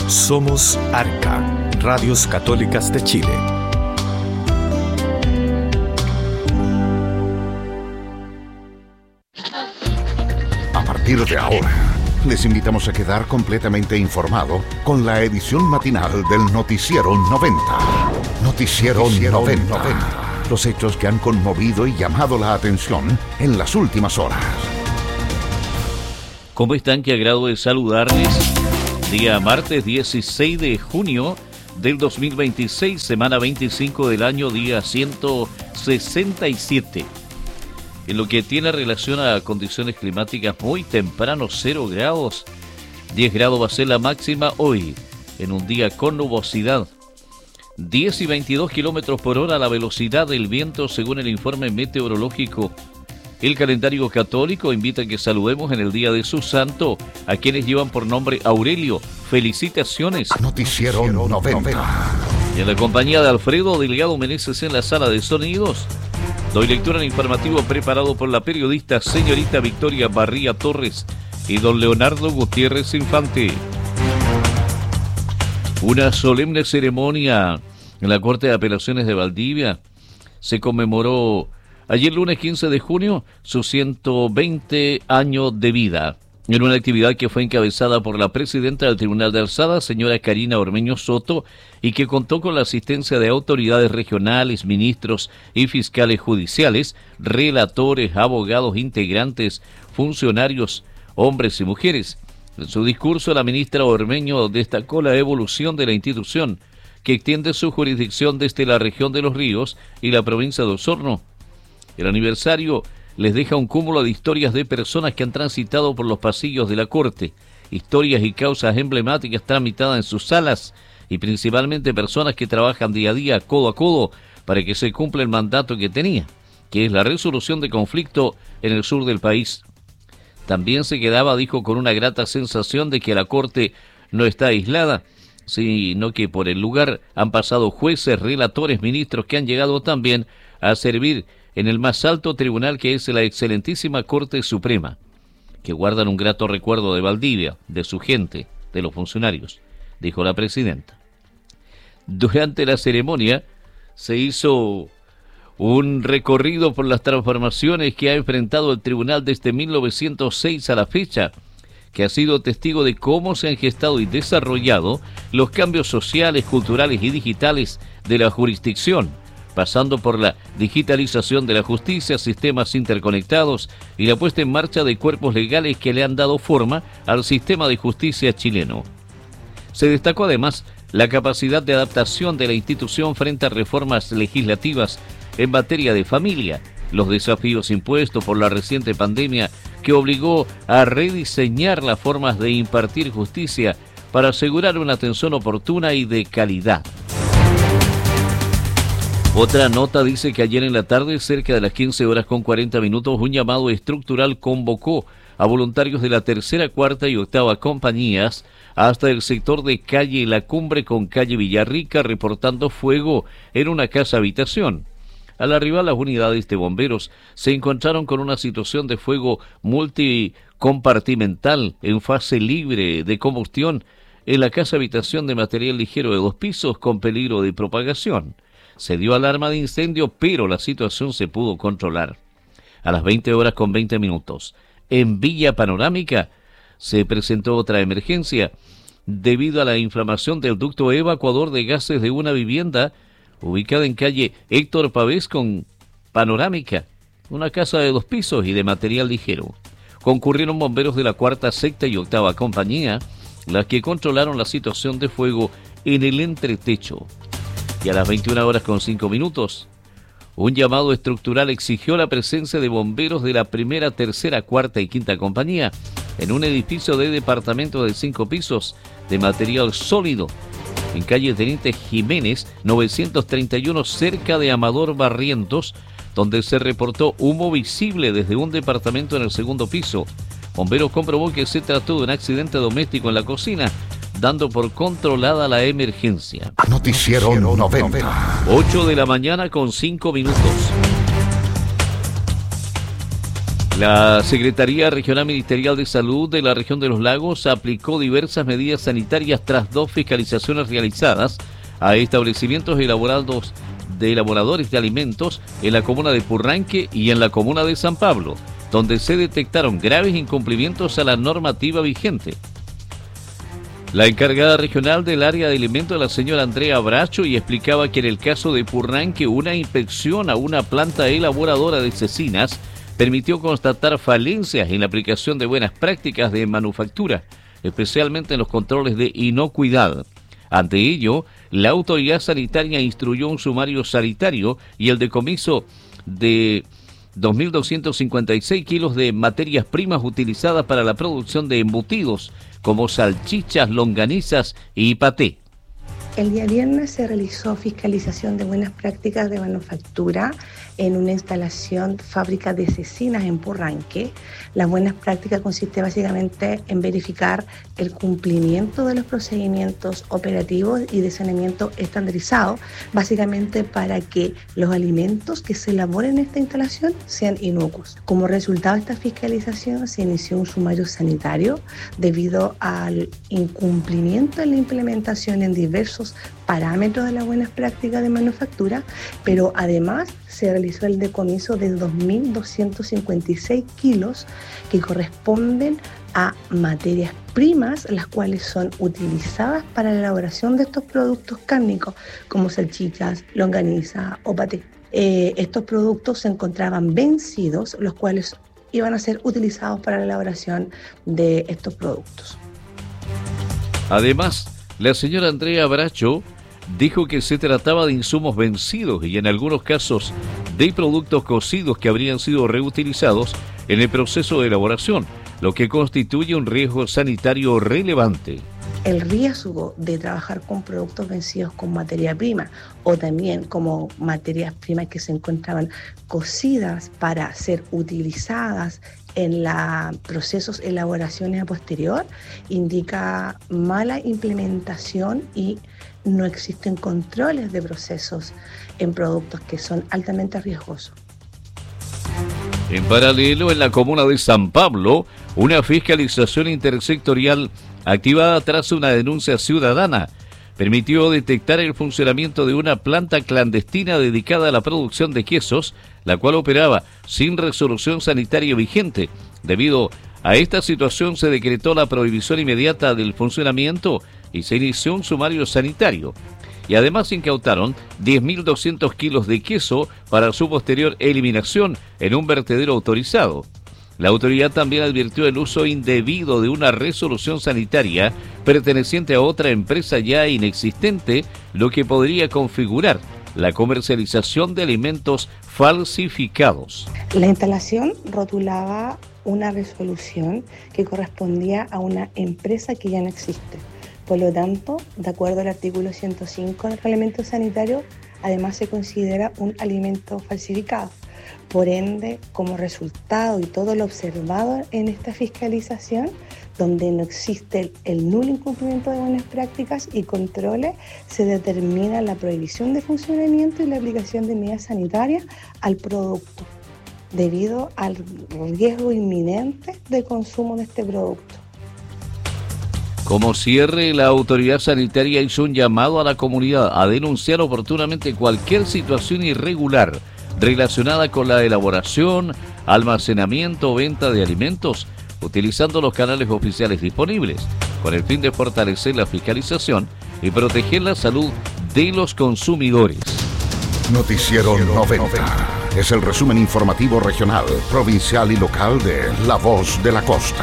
Somos Arca, Radios Católicas de Chile. A partir de ahora, les invitamos a quedar completamente informado con la edición matinal del Noticiero 90. Noticiero 90. Los hechos que han conmovido y llamado la atención en las últimas horas. ¿Cómo están? Qué agrado de saludarles. Día martes 16 de junio del 2026, semana 25 del año, día 167. En lo que tiene relación a condiciones climáticas, muy temprano, 0 grados. 10 grados va a ser la máxima hoy, en un día con nubosidad. 10 y 22 kilómetros por hora la velocidad del viento según el informe meteorológico. El calendario católico invita a que saludemos en el día de su santo a quienes llevan por nombre Aurelio. Felicitaciones. Noticiero 90. Y en la compañía de Alfredo Delgado Meneses en la sala de sonidos, doy lectura al informativo preparado por la periodista señorita Victoria Barría Torres y don Leonardo Gutiérrez Infante. Una solemne ceremonia en la Corte de Apelaciones de Valdivia se conmemoró ayer lunes 15 de junio sus 120 años de vida, en una actividad que fue encabezada por la presidenta del Tribunal de Alzada, señora Karina Ormeño Soto, y que contó con la asistencia de autoridades regionales, ministros y fiscales judiciales, relatores, abogados, integrantes, funcionarios, hombres y mujeres. En su discurso, la ministra Ormeño destacó la evolución de la institución, que extiende su jurisdicción desde la región de Los Ríos y la provincia de Osorno. El aniversario les deja un cúmulo de historias de personas que han transitado por los pasillos de la Corte, historias y causas emblemáticas tramitadas en sus salas y principalmente personas que trabajan día a día, codo a codo, para que se cumpla el mandato que tenía, que es la resolución de conflicto en el sur del país. También se quedaba, dijo, con una grata sensación de que la Corte no está aislada, sino que por el lugar han pasado jueces, relatores, ministros que han llegado también a servir en el más alto tribunal, que es la excelentísima Corte Suprema, que guardan un grato recuerdo de Valdivia, de su gente, de los funcionarios, dijo la presidenta. Durante la ceremonia se hizo un recorrido por las transformaciones que ha enfrentado el tribunal desde 1906 a la fecha, que ha sido testigo de cómo se han gestado y desarrollado los cambios sociales, culturales y digitales de la jurisdicción, pasando por la digitalización de la justicia, sistemas interconectados y la puesta en marcha de cuerpos legales que le han dado forma al sistema de justicia chileno. Se destacó además la capacidad de adaptación de la institución frente a reformas legislativas en materia de familia, los desafíos impuestos por la reciente pandemia que obligó a rediseñar las formas de impartir justicia para asegurar una atención oportuna y de calidad. Otra nota dice que ayer en la tarde, cerca de las 15 horas con 40 minutos, un llamado estructural convocó a voluntarios de la tercera, cuarta y octava compañías hasta el sector de calle La Cumbre con calle Villarrica, reportando fuego en una casa habitación. Al arribar las unidades de bomberos se encontraron con una situación de fuego multicompartimental en fase libre de combustión en la casa habitación de material ligero de 2 pisos con peligro de propagación. Se dio alarma de incendio, pero la situación se pudo controlar. A las 20 horas con 20 minutos, en Villa Panorámica, se presentó otra emergencia debido a la inflamación del ducto evacuador de gases de una vivienda ubicada en calle Héctor Pavés con Panorámica, una casa de 2 pisos y de material ligero. Concurrieron bomberos de la cuarta, sexta y octava compañía, las que controlaron la situación de fuego en el entretecho. Y a las 21 horas con 5 minutos, un llamado estructural exigió la presencia de bomberos de la primera, tercera, cuarta y quinta compañía en un edificio de departamentos de 5 pisos de material sólido en calle Teniente Jiménez 931, cerca de Amador Barrientos, donde se reportó humo visible desde un departamento en el segundo piso. Bomberos comprobó que se trató de un accidente doméstico en la cocina, dando por controlada la emergencia. Noticiero 90. 8 de la mañana con 5 minutos. La Secretaría Regional Ministerial de Salud de la región de los Lagos aplicó diversas medidas sanitarias tras 2 fiscalizaciones realizadas a establecimientos elaboradores de alimentos en la comuna de Purranque y en la comuna de San Pablo, donde se detectaron graves incumplimientos a la normativa vigente. La encargada regional del área de alimentos, la señora Andrea Bracho, y explicaba que en el caso de Purranque, una inspección a una planta elaboradora de cecinas permitió constatar falencias en la aplicación de buenas prácticas de manufactura, especialmente en los controles de inocuidad. Ante ello, la autoridad sanitaria instruyó un sumario sanitario y el decomiso de 2.256 kilos de materias primas utilizadas para la producción de embutidos, como salchichas, longanizas y paté. El día viernes se realizó fiscalización de buenas prácticas de manufactura en una instalación fábrica de cecinas en Purranque. Las buenas prácticas consiste básicamente en verificar el cumplimiento de los procedimientos operativos y de saneamiento estandarizado, básicamente para que los alimentos que se elaboren en esta instalación sean inocuos. Como resultado de esta fiscalización se inició un sumario sanitario debido al incumplimiento en la implementación en diversos parámetros de las buenas prácticas de manufactura, pero además se realizó el decomiso de 2.256 kilos que corresponden a materias primas, las cuales son utilizadas para la elaboración de estos productos cárnicos, como salchichas, longaniza o paté. Estos productos se encontraban vencidos, los cuales iban a ser utilizados para la elaboración de estos productos. Además, la señora Andrea Bracho dijo que se trataba de insumos vencidos y en algunos casos de productos cocidos que habrían sido reutilizados en el proceso de elaboración, lo que constituye un riesgo sanitario relevante. El riesgo de trabajar con productos vencidos con materia prima o también como materias primas que se encontraban cocidas para ser utilizadas en los procesos de elaboraciones a posterior indica mala implementación y no existen controles de procesos en productos que son altamente riesgosos. En paralelo, en la comuna de San Pablo, una fiscalización intersectorial activada tras una denuncia ciudadana permitió detectar el funcionamiento de una planta clandestina dedicada a la producción de quesos, la cual operaba sin resolución sanitaria vigente. Debido a esta situación se decretó la prohibición inmediata del funcionamiento y se inició un sumario sanitario. Y además incautaron 10.200 kilos de queso para su posterior eliminación en un vertedero autorizado. La autoridad también advirtió el uso indebido de una resolución sanitaria perteneciente a otra empresa ya inexistente, lo que podría configurar la comercialización de alimentos falsificados. La instalación rotulaba una resolución que correspondía a una empresa que ya no existe. Por lo tanto, de acuerdo al artículo 105 del Reglamento Sanitario, además se considera un alimento falsificado. Por ende, como resultado y todo lo observado en esta fiscalización, donde no existe el nulo incumplimiento de buenas prácticas y controles, se determina la prohibición de funcionamiento y la aplicación de medidas sanitarias al producto, debido al riesgo inminente de consumo de este producto. Como cierre, la autoridad sanitaria hizo un llamado a la comunidad a denunciar oportunamente cualquier situación irregular relacionada con la elaboración, almacenamiento o venta de alimentos, utilizando los canales oficiales disponibles, con el fin de fortalecer la fiscalización y proteger la salud de los consumidores. Noticiero 90. Es el resumen informativo regional, provincial y local de La Voz de la Costa.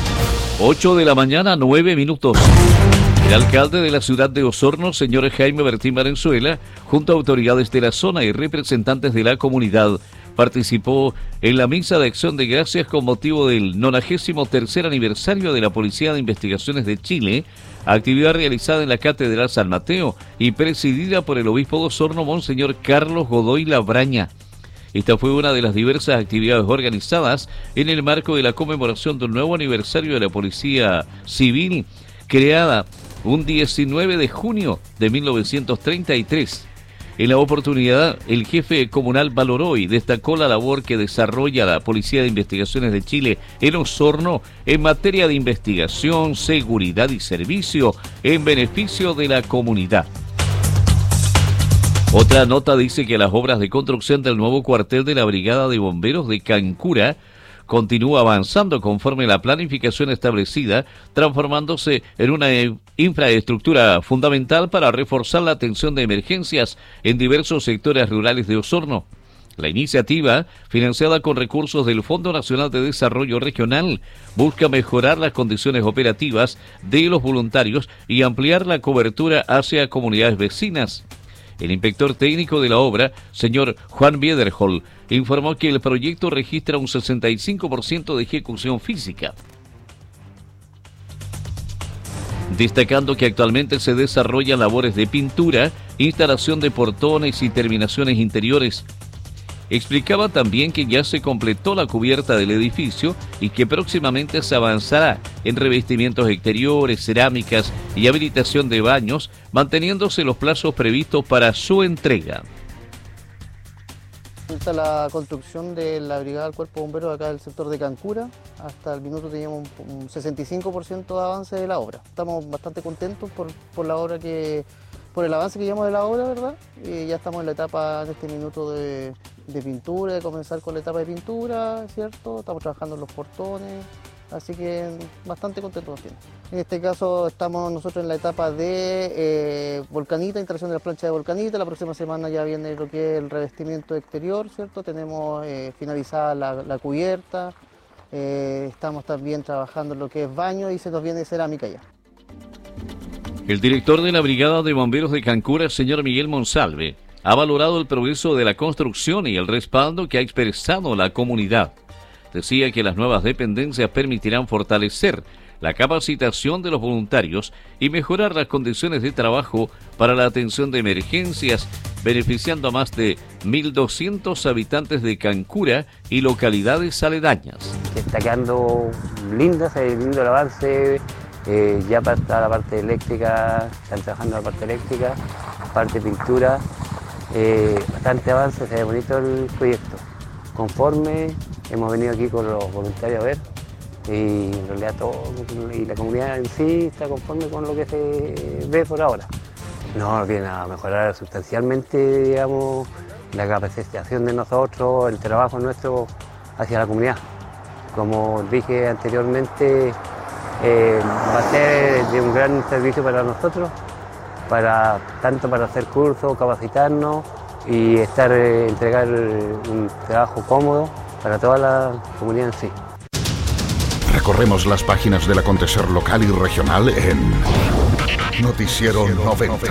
8 de la mañana, 9 minutos. El alcalde de la ciudad de Osorno, señor Jaime Bertín Valenzuela, junto a autoridades de la zona y representantes de la comunidad, participó en la misa de acción de gracias con motivo del 93º aniversario de la Policía de Investigaciones de Chile, actividad realizada en la Catedral San Mateo y presidida por el obispo de Osorno, monseñor Carlos Godoy Labraña. Esta fue una de las diversas actividades organizadas en el marco de la conmemoración del nuevo aniversario de la Policía Civil, creada un 19 de junio de 1933. En la oportunidad, el jefe comunal valoró y destacó la labor que desarrolla la Policía de Investigaciones de Chile en Osorno en materia de investigación, seguridad y servicio en beneficio de la comunidad. Otra nota dice que las obras de construcción del nuevo cuartel de la Brigada de Bomberos de Cancura continúa avanzando conforme la planificación establecida, transformándose en una infraestructura fundamental para reforzar la atención de emergencias en diversos sectores rurales de Osorno. La iniciativa, financiada con recursos del Fondo Nacional de Desarrollo Regional, busca mejorar las condiciones operativas de los voluntarios y ampliar la cobertura hacia comunidades vecinas. El inspector técnico de la obra, señor Juan Biederhol, informó que el proyecto registra un 65% de ejecución física, destacando que actualmente se desarrollan labores de pintura, instalación de portones y terminaciones interiores. Explicaba también que ya se completó la cubierta del edificio y que próximamente se avanzará en revestimientos exteriores, cerámicas y habilitación de baños, manteniéndose los plazos previstos para su entrega. Esta la construcción de la Brigada del Cuerpo de Bomberos acá del sector de Cancura. Hasta el minuto teníamos un 65% de avance de la obra. Estamos bastante contentos por la obra por el avance que llevamos de la obra, ¿verdad? Y ya estamos en la etapa en este minuto de pintura, de comenzar con la etapa de pintura, ¿cierto? Estamos trabajando en los portones, así que bastante contentos. En este caso estamos nosotros en la etapa de volcanita, instalación de la plancha de volcanita. La próxima semana ya viene lo que es el revestimiento exterior, ¿cierto? Tenemos finalizada la cubierta, estamos también trabajando en lo que es baño y se nos viene cerámica ya. El director de la Brigada de Bomberos de Cancura, señor Miguel Monsalve, ha valorado el progreso de la construcción y el respaldo que ha expresado la comunidad. Decía que las nuevas dependencias permitirán fortalecer la capacitación de los voluntarios y mejorar las condiciones de trabajo para la atención de emergencias, beneficiando a más de 1.200 habitantes de Cancura y localidades aledañas. Está quedando lindo el avance. Ya está la parte eléctrica, están trabajando la parte eléctrica, parte pintura, bastante avance, se ve bonito el proyecto. Conforme, hemos venido aquí con los voluntarios a ver y en realidad todo, y la comunidad en sí está conforme con lo que se ve por ahora. No viene a mejorar sustancialmente, digamos, la capacitación de nosotros, el trabajo nuestro hacia la comunidad. Como dije anteriormente, va a ser de un gran servicio para nosotros, tanto para hacer cursos, capacitarnos y entregar un trabajo cómodo para toda la comunidad en sí. Recorremos las páginas del acontecer local y regional en Noticiero 90.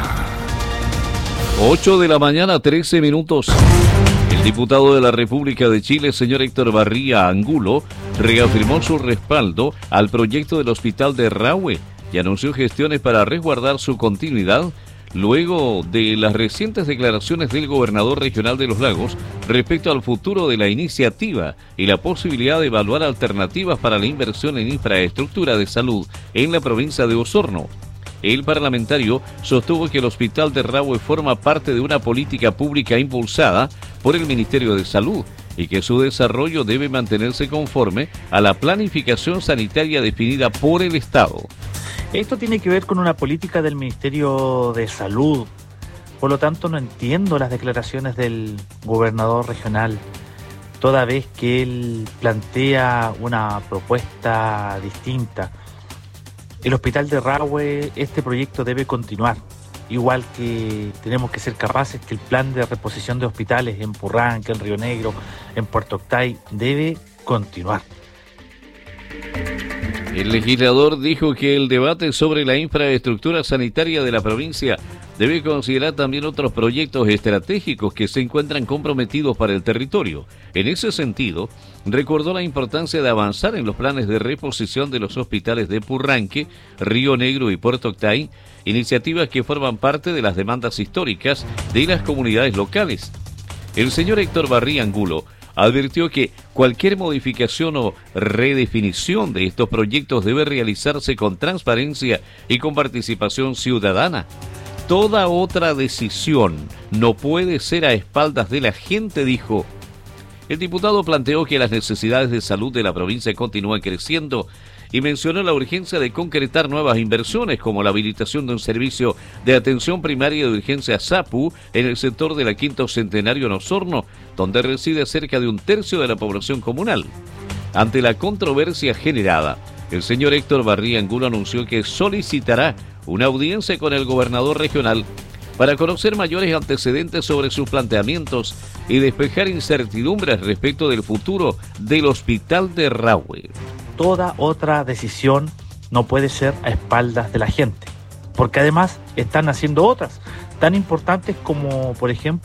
8 de la mañana, 13 minutos. El diputado de la República de Chile, señor Héctor Barría Angulo, reafirmó su respaldo al proyecto del hospital de Rahue y anunció gestiones para resguardar su continuidad luego de las recientes declaraciones del gobernador regional de Los Lagos respecto al futuro de la iniciativa y la posibilidad de evaluar alternativas para la inversión en infraestructura de salud en la provincia de Osorno. El parlamentario sostuvo que el hospital de Rahue forma parte de una política pública impulsada por el Ministerio de Salud y que su desarrollo debe mantenerse conforme a la planificación sanitaria definida por el Estado. Esto tiene que ver con una política del Ministerio de Salud. Por lo tanto, no entiendo las declaraciones del gobernador regional, toda vez que él plantea una propuesta distinta. El hospital de Rahue, este proyecto debe continuar, igual que tenemos que ser capaces que el plan de reposición de hospitales en Purranque, en Río Negro, en Puerto Octay, debe continuar. El legislador dijo que el debate sobre la infraestructura sanitaria de la provincia debe considerar también otros proyectos estratégicos que se encuentran comprometidos para el territorio. En ese sentido, recordó la importancia de avanzar en los planes de reposición de los hospitales de Purranque, Río Negro y Puerto Octay, iniciativas que forman parte de las demandas históricas de las comunidades locales. El señor Héctor Barría Angulo advirtió que cualquier modificación o redefinición de estos proyectos debe realizarse con transparencia y con participación ciudadana. Toda otra decisión no puede ser a espaldas de la gente, dijo. El diputado planteó que las necesidades de salud de la provincia continúan creciendo y mencionó la urgencia de concretar nuevas inversiones como la habilitación de un servicio de atención primaria de urgencia SAPU en el sector de la Quinta Centenario en Osorno, donde reside cerca de un tercio de la población comunal. Ante la controversia generada, el señor Héctor Barría Angulo anunció que solicitará una audiencia con el gobernador regional para conocer mayores antecedentes sobre sus planteamientos y despejar incertidumbres respecto del futuro del hospital de Rahue. Toda otra decisión no puede ser a espaldas de la gente, porque además están haciendo otras tan importantes como, por ejemplo,